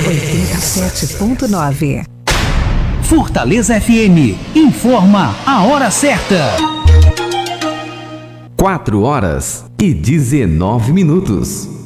87.9. Fortaleza FM informa a hora certa. 4 horas e 19 minutos.